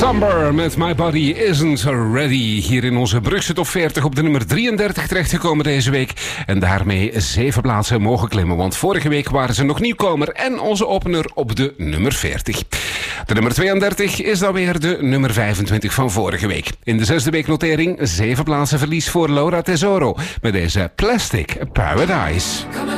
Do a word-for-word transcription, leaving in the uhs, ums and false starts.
Summer met My Body Isn't Ready. Hier in onze Brugse Top veertig op de nummer drieëndertig terechtgekomen deze week. En daarmee zeven plaatsen mogen klimmen. Want vorige week waren ze nog nieuwkomer en onze opener op de nummer veertig. De nummer tweeëndertig is dan weer de nummer vijfentwintig van vorige week. In de zesde week notering zeven plaatsen verlies voor Laura Tesoro met deze Plastic Paradise.